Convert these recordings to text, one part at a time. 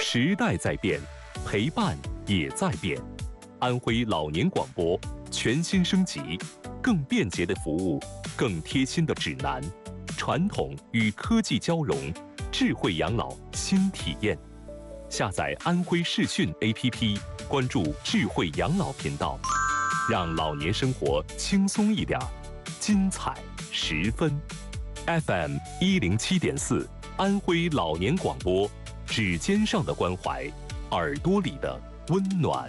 时代在变，陪伴也在变。安徽老年广播全新升级，更便捷的服务，更贴心的指南，传统与科技交融，智慧养老新体验。下载安徽视讯 APP， 关注智慧养老频道，让老年生活轻松一点，精彩十分。FM 107.4，安徽老年广播，指尖上的关怀，耳朵里的温暖。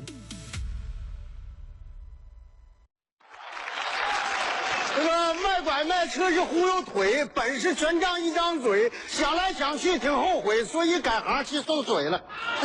这个卖拐卖车是忽悠腿，本事全仗一张嘴，想来想去挺后悔，所以改行去送水了。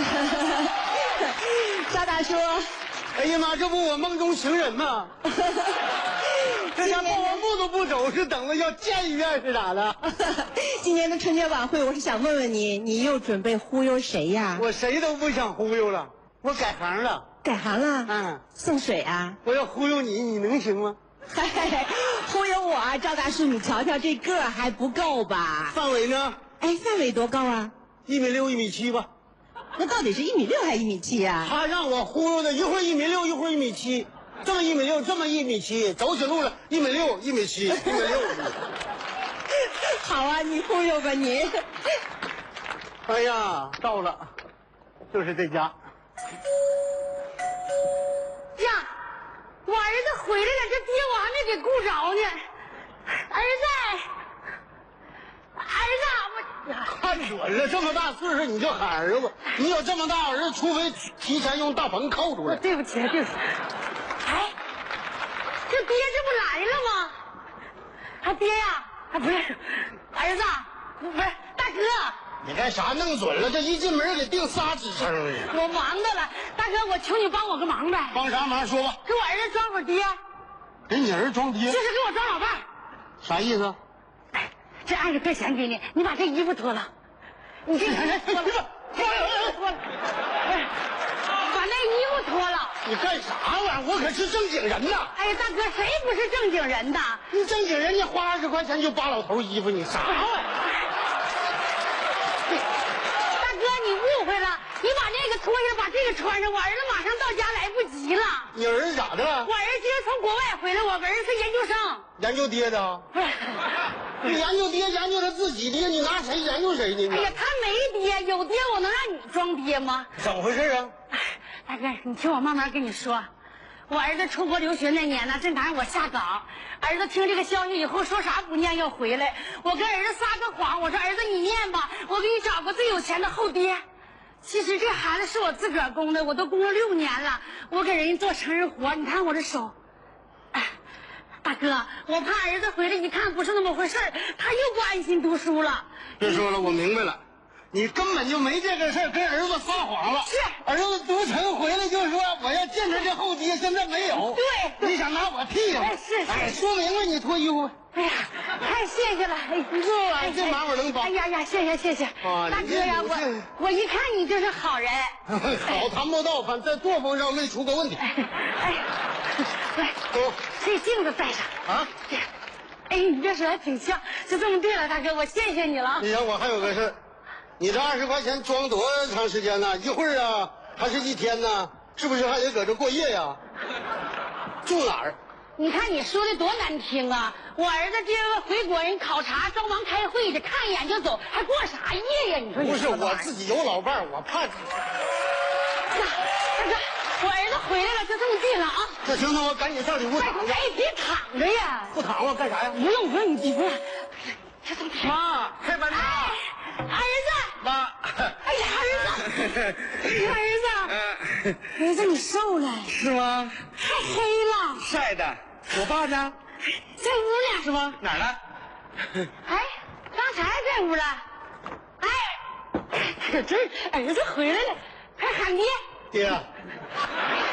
赵大叔， 哎呀妈，这不我梦中情人吗？这家报完步都不走，是等着要见一面是咋的？ 今年的春节晚会，我是想问问你，你又准备忽悠谁呀？ 我谁都不想忽悠了，我改行了。 改行了？ 嗯， 送水啊？ 我要忽悠你，你能行吗？ 嗨，忽悠我啊，赵大叔，你瞧瞧这个儿还不够吧？ 范围呢？ 哎，范围多高啊 ？1.6米、1.7米吧。 那到底是1.6米还是1.7米啊？ 他让我忽悠的，一会儿1.6米，一会儿1.7米，这么1.6米，这么1.7米，走起路了1.6米、1.7米、1.6米。 好啊，你忽悠吧你。 哎呀，到了，就是这家。 呀，我儿子回来了，这爹我还没给顾着呢。儿子， 看准了，这么大岁数你就喊儿子，你有这么大儿子，除非提前用大棚扣出来。 对不起，对不起。哎，这爹这不来了吗？啊，爹呀，啊不是，儿子，不是大哥。 你干啥弄准了？这一进门给定仨职称了。 我忙的了，大哥，我求你帮我个忙呗。 帮啥忙？说吧。 给我儿子装会儿爹。 给你儿子装爹？ 就是给我装老伴儿。 啥意思？ 哎，这20块钱给你，你把这衣服脱了。你这脱了，把那衣服脱了。 你干啥玩意儿？我可是正经人呐！ 哎呀，大哥，谁不是正经人呐？ 你正经人，你花20块钱就扒老头衣服，你啥玩意儿？ 大哥，你误会了，你把那个脱下，把这个穿上，我儿子马上到家来不及了。 你儿子咋的了？ 我儿子今儿从国外回来，我儿子是研究生。 研究爹的？ 不是， 你研究爹，研究他自己爹，你拿谁研究谁呢？ 哎呀，他没爹，有爹我能让你装爹吗？ 怎么回事啊？ 大哥，你听我慢慢跟你说。我儿子出国留学那年呢，正赶上我下岗。儿子听这个消息以后，说啥不念要回来。我跟儿子撒个谎，我说儿子你念吧，我给你找个最有钱的后爹。其实这孩子是我自个儿供的，我都供了6年了。我给人家做成人活，你看我这手。哎，大哥，我怕儿子回来一看不是那么回事儿，他又不安心读书了。 别说了，我明白了。你根本就没这个事儿，跟儿子撒谎了。 是儿子读成回来就说我要见他这后爹，现在没有。 对， 你想拿我替他？ 哎是。 哎，说明白，你脱衣服。 哎呀，太谢谢了！哎呦， 哎，这忙我能帮。 哎呀，谢谢。大哥呀，我一看你就是好人。 好谈不到，反正在作风上没出过问题。 哎，来，这镜子戴上啊。 哎，你这是还挺像，就这么对了，大哥，我谢谢你了。 你看我还有个事儿，你这20块钱装多长时间呢？一会儿啊，还是一天呢？是不是还得搁这过夜呀？住哪儿？ 你看你说的多难听啊！我儿子今儿回国人考察，招忙开会去，看一眼就走，还过啥夜呀？你说你不是我自己有老伴儿，我怕。 大哥，我儿子回来了，就这么地了啊！ 这行，那我赶紧上里屋躺着。 哎，别躺着呀！ 不躺我干啥呀？ 不用，你不用。 妈，开班茶。 儿子。 妈。 哎呀，儿子，你瘦了。 是吗？ 太黑了。 晒的。我爸呢？ 在屋呢。 是吗？哪儿了？ 哎，刚才在屋了。哎，可真儿子回来了，快喊爹。 爹。